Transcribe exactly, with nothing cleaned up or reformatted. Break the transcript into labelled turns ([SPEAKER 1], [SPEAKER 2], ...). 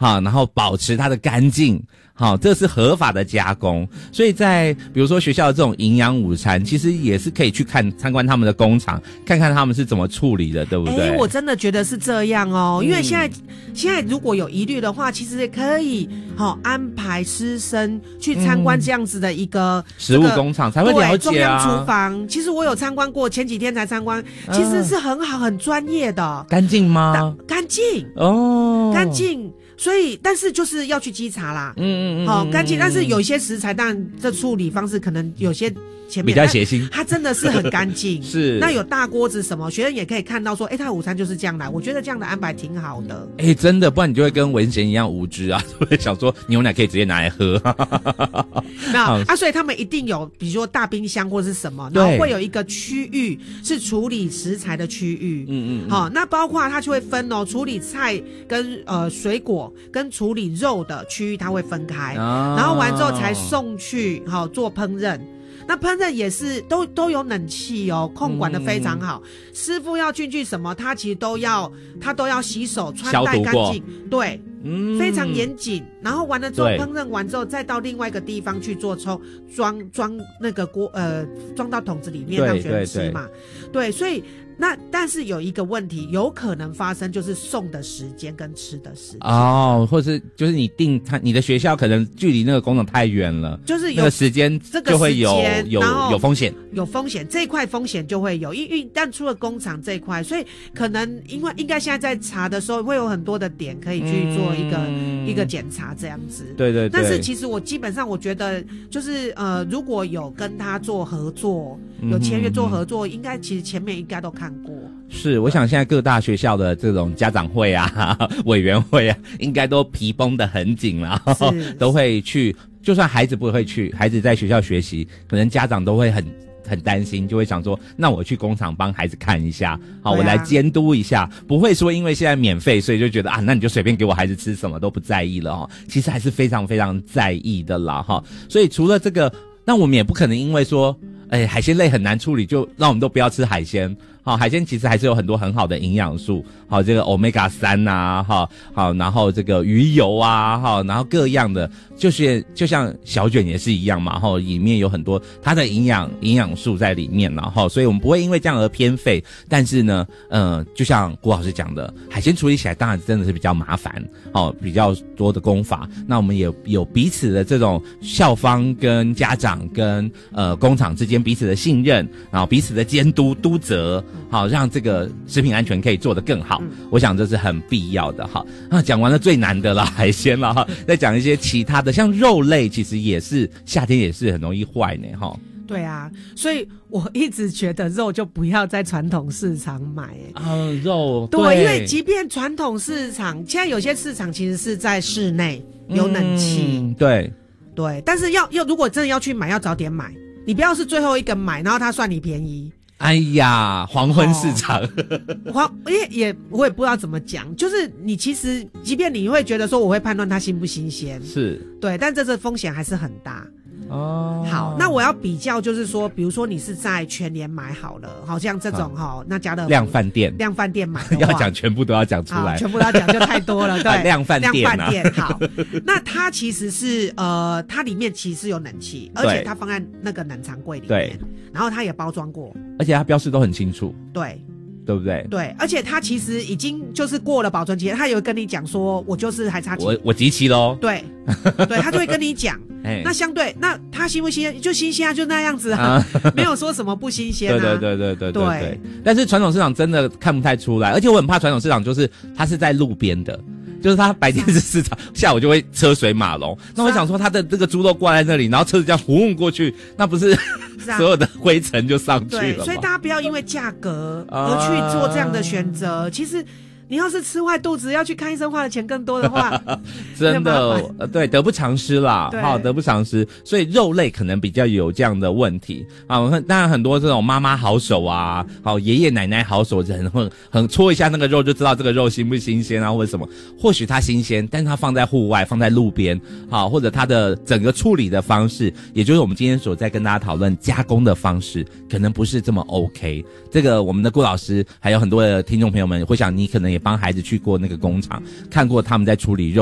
[SPEAKER 1] 好，然后保持它的干净。好，这是合法的加工，所以在比如说学校的这种营养午餐，其实也是可以去看参观他们的工厂，看看他们是怎么处理的，对不对？
[SPEAKER 2] 哎，我真的觉得是这样哦，嗯、因为现在现在如果有疑虑的话，其实也可以好、哦、安排师生去参观这样子的一个、嗯、
[SPEAKER 1] 食物工厂，才会了解啊。
[SPEAKER 2] 中央厨房，其实我有参观过，前几天才参观，其实是很好、很专业的。
[SPEAKER 1] 干净吗？
[SPEAKER 2] 干净
[SPEAKER 1] 哦，
[SPEAKER 2] 干净。所以，但是就是要去稽查啦，
[SPEAKER 1] 嗯嗯嗯，
[SPEAKER 2] 好、哦、干净。但是有一些食材，当然这处理方式可能有些前面
[SPEAKER 1] 比较血腥，
[SPEAKER 2] 它真的是很干净。
[SPEAKER 1] 是，
[SPEAKER 2] 那有大锅子什么，学生也可以看到说，哎，他的午餐就是这样来。我觉得这样的安排挺好的。
[SPEAKER 1] 哎，真的，不然你就会跟文贤一样无知啊，就会想说牛奶可以直接拿来喝。
[SPEAKER 2] 那啊，所以他们一定有，比如说大冰箱或者是什么，然后会有一个区域是处理食材的区域。嗯嗯，好、哦，那包括它就会分哦，处理菜跟呃水果。跟处理肉的区域它会分开、哦、然后完之后才送去好、哦、做烹饪。那烹饪也是都都有冷气哦，控管的非常好、嗯、师傅要进去什么他其实都要他都要洗手穿戴干净，对，嗯，非常严谨。然后完了之后烹饪完之后再到另外一个地方去做抽装装那个锅呃装到桶子里面让学生吃嘛， 对, 对, 对, 对，所以那但是有一个问题有可能发生，就是送的时间跟吃的时间
[SPEAKER 1] 哦，或是就是你订他你的学校可能距离那个工厂太远了，
[SPEAKER 2] 就是有
[SPEAKER 1] 那个时间就会有有有风险，
[SPEAKER 2] 有风险，这一块风险就会有，因为但除了工厂这一块，所以可能因为应该现在在查的时候会有很多的点可以去做一个、嗯、一个检查这样子，
[SPEAKER 1] 对对对。
[SPEAKER 2] 但是其实我基本上我觉得就是呃，如果有跟他做合作，有签约做合作，嗯、应该其实前面应该都看过。
[SPEAKER 1] 是，我想现在各大学校的这种家长会啊、委员会啊，应该都皮绷得很紧了，都会去。就算孩子不会去，孩子在学校学习，可能家长都会很很担心，就会想说，那我去工厂帮孩子看一下，好、啊，我来监督一下，不会说因为现在免费，所以就觉得啊，那你就随便给我孩子吃什么都不在意了哦。其实还是非常非常在意的啦哈。所以除了这个，那我们也不可能因为说，哎，海鲜类很难处理，就让我们都不要吃海鲜。好，海鲜其实还是有很多很好的营养素，好，这个 omega 三 啊，好，好，然后这个鱼油啊，好，然后各样的，就是就像小卷也是一样嘛，哈，里面有很多它的营养营养素在里面啦，哈，所以我们不会因为这样而偏废。但是呢，呃，就像郭老师讲的，海鲜处理起来当然真的是比较麻烦，哦，比较多的功法。那我们也有彼此的这种校方跟家长跟呃工厂之间彼此的信任，然后彼此的监督督责。好，让这个食品安全可以做得更好，嗯、我想这是很必要的哈。那讲完了最难的了，海鲜了哈，再讲一些其他的，像肉类，其实也是夏天也是很容易坏呢哈。
[SPEAKER 2] 对啊，所以我一直觉得肉就不要在传统市场买啊、
[SPEAKER 1] 呃，肉
[SPEAKER 2] 对, 对，因为即便传统市场，现在有些市场其实是在室内有冷气，
[SPEAKER 1] 嗯、对
[SPEAKER 2] 对，但是要要如果真的要去买，要早点买，你不要是最后一个买，然后他算你便宜。
[SPEAKER 1] 哎呀，黄昏市场，
[SPEAKER 2] 哦、黄也也我也不知道怎么讲，就是你其实，即便你会觉得说我会判断它新不新鲜，
[SPEAKER 1] 是对，
[SPEAKER 2] 但这次风险还是很大。
[SPEAKER 1] 哦，
[SPEAKER 2] 好，那我要比较，就是说，比如说你是在全联买好了，好像这种哈，那家乐福
[SPEAKER 1] 量贩店，
[SPEAKER 2] 量贩店买
[SPEAKER 1] 要讲全部都要讲出来，
[SPEAKER 2] 全部都要讲就太多了，对，
[SPEAKER 1] 啊、量贩店、啊，
[SPEAKER 2] 量贩店好，那它其实是呃，它里面其实有冷气，而且它放在那个冷藏柜里面，
[SPEAKER 1] 对，
[SPEAKER 2] 然后它也包装过，
[SPEAKER 1] 而且它标示都很清楚，
[SPEAKER 2] 对。
[SPEAKER 1] 对不对？
[SPEAKER 2] 对，而且他其实已经就是过了保存期，他有跟你讲说，我就是还差几，
[SPEAKER 1] 我我集齐喽。
[SPEAKER 2] 对，对，他就会跟你讲。那相对，那他新不新鲜？就新鲜啊，就那样子啊，啊没有说什么不新鲜啊。
[SPEAKER 1] 对对对对对对对。但是传统市场真的看不太出来，而且我很怕传统市场，就是它是在路边的。就是他白天是市场，下午就会车水马龙。那我想说，他的这个猪肉挂在那里，然后车子这样呼过去，那不是所有的灰尘就上去了吗？
[SPEAKER 2] 对，所以大家不要因为价格而去做这样的选择。啊、其实你要是吃坏肚子，要去看医生花的钱更多的话，
[SPEAKER 1] 真的对，得不偿失啦，好，得不偿失。所以肉类可能比较有这样的问题啊。当然很多这种妈妈好手啊，好爷爷奶奶好手，很很很搓一下那个肉就知道这个肉新不新鲜啊，或者什么。或许它新鲜，但是它放在户外，放在路边，好，或者它的整个处理的方式，也就是我们今天所在跟大家讨论加工的方式，可能不是这么 OK。这个我们的顾老师还有很多的听众朋友们会想，你可能也帮孩子去过那个工厂，看过他们在处理肉。